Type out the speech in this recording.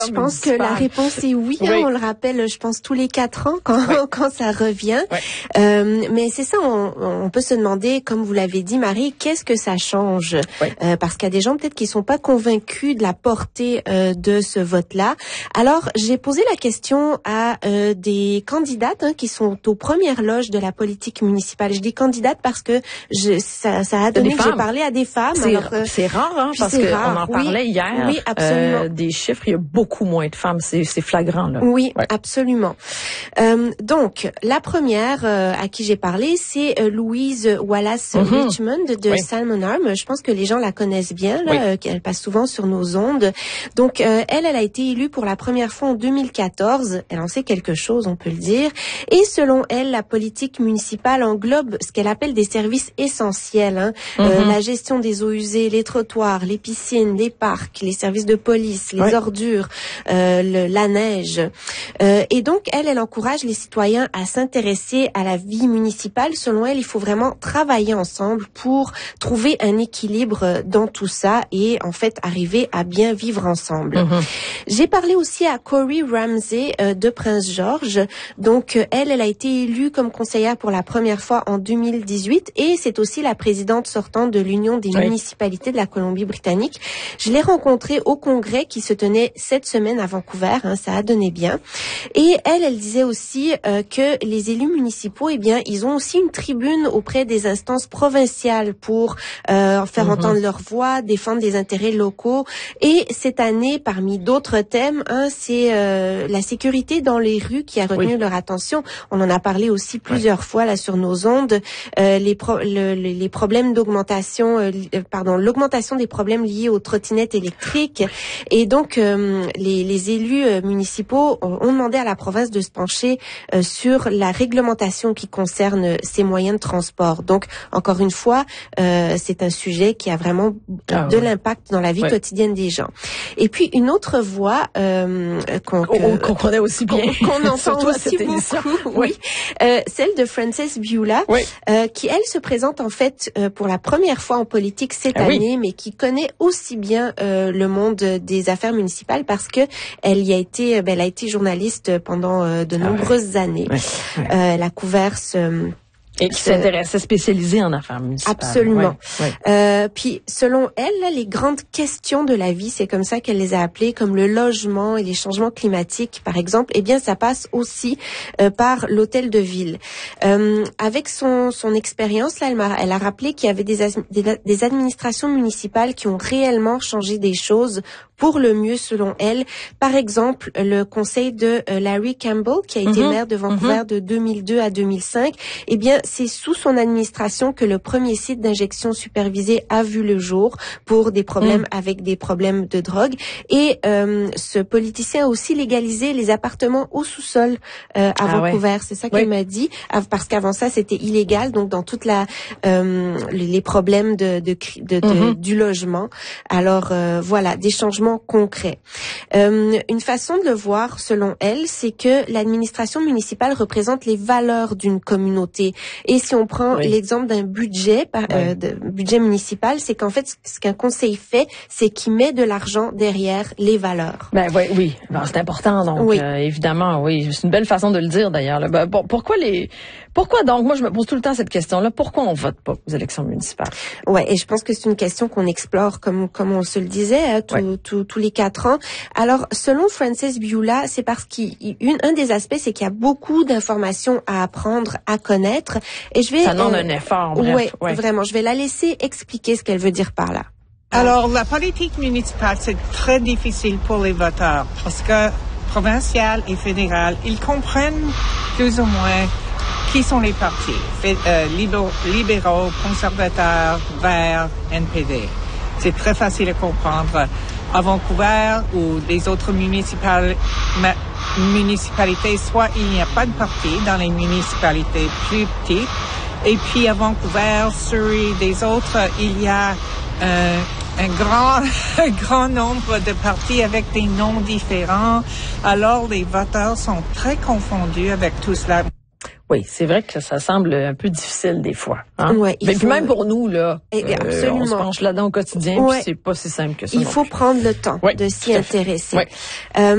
Je pense que la réponse est oui. On le rappelle, je pense, tous les 4 ans quand ça revient. Mais c'est ça, on peut se demander, comme vous l'avez dit, Marie, qu'est-ce que ça change? Parce qu'il y a des gens peut-être qui sont pas convaincus de la portée de ce vote-là. Alors, j'ai posé la question à des candidates qui sont aux premières loges de la politique municipale. Je dis candidates parce que ça a donné que j'ai parlé à des femmes. C'est rare, parce qu'on en parlait hier. Oui, absolument. Des chiffres, il y a beaucoup moins de femmes, c'est flagrant là. Oui, absolument. Donc, la première à qui j'ai parlé, c'est Louise Wallace Richmond de Salmon Arm. Je pense que les gens la connaissent bien, là, qu'elle passe souvent sur nos ondes. Donc, elle a été élue pour la première fois en 2014. Elle en sait quelque chose, on peut le dire. Et selon elle, la politique municipale englobe ce qu'elle appelle des services essentiels. La gestion des eaux usées, les trottoirs, les piscines, les parcs, les services de police, les ordures, la neige. Et donc, elle encourage les citoyens à s'intéresser à la vie municipale. Selon elle, il faut vraiment travailler ensemble pour trouver un équilibre dans tout ça et en fait arriver à bien vivre ensemble. J'ai parlé aussi à Corey Ramsey de Prince George. Donc, elle a été élue comme conseillère pour la première fois en 2018 et c'est aussi la présidente sortante de l'Union des municipalités de la Colombie-Britannique. Je l'ai rencontrée au congrès qui se tenait cette semaine à Vancouver, ça a donné bien. Et elle disait aussi que les élus municipaux, ils ont aussi une tribune auprès des instances provinciales pour faire entendre leur voix, défendre les intérêts locaux. Et cette année, parmi d'autres thèmes, c'est la sécurité dans les rues qui a retenu leur attention. On en a parlé aussi plusieurs fois là sur nos ondes. Les problèmes d'augmentation, l'augmentation des problèmes liés aux trottinettes électriques. Et donc, les élus municipaux ont demandé à la province de se pencher sur la réglementation qui concerne ces moyens de transport. Donc, encore une fois, c'est un sujet qui a vraiment de l'impact dans la vie quotidienne des gens. Et puis, une autre voix qu'on connaît aussi bien, qu'on entend aussi beaucoup, celle de Frances Beulah, qui, elle, se présente en fait pour la première fois en politique cette année, mais qui connaît aussi bien le monde des affaires municipales parce que elle a été journaliste pendant de nombreuses années. Elle a couvert et qui s'intéressait spécialisée en affaires municipales. Absolument. Puis, selon elle, les grandes questions de la vie, c'est comme ça qu'elle les a appelées, comme le logement et les changements climatiques, par exemple, ça passe aussi par l'hôtel de ville. Avec son expérience, là, elle a rappelé qu'il y avait des administrations municipales qui ont réellement changé des choses pour le mieux, selon elle. Par exemple, le conseil de Larry Campbell, qui a été maire de Vancouver de 2002 à 2005, c'est sous son administration que le premier site d'injection supervisée a vu le jour pour des problèmes avec des problèmes de drogue. Et ce politicien a aussi légalisé les appartements au sous-sol à Vancouver. C'est ça qu'elle m'a dit, parce qu'avant ça, c'était illégal. Donc, dans toute les problèmes du logement. Alors, voilà, des changements concrets. Une façon de le voir, selon elle, c'est que l'administration municipale représente les valeurs d'une communauté. Et si on prend l'exemple d'un budget, budget municipal, c'est qu'en fait, ce qu'un conseil fait, c'est qu'il met de l'argent derrière les valeurs. C'est important, donc, évidemment, c'est une belle façon de le dire, d'ailleurs. Pourquoi donc, moi, je me pose tout le temps cette question-là, pourquoi on vote pas aux élections municipales? Et je pense que c'est une question qu'on explore, comme on se le disait, tous les 4 ans. Alors, selon Frances Beulah, c'est parce un des aspects, c'est qu'il y a beaucoup d'informations à apprendre, à connaître. Et ça demande un effort, bref. Vraiment. Je vais la laisser expliquer ce qu'elle veut dire par là. Alors, la politique municipale, c'est très difficile pour les voteurs parce que provincial et fédéral, ils comprennent plus ou moins qui sont les partis, libéraux, conservateurs, verts, NPD. C'est très facile à comprendre. À Vancouver ou les autres municipalités, soit il n'y a pas de parti dans les municipalités plus petites, et puis à Vancouver, Surrey, des autres, il y a un grand nombre de partis avec des noms différents. Alors les voteurs sont très confondus avec tout cela. Oui, c'est vrai que ça semble un peu difficile des fois. Mais puis même pour nous, là, absolument. On se penche là-dedans au quotidien, puis c'est pas si simple que ça. Il faut prendre le temps de s'y intéresser.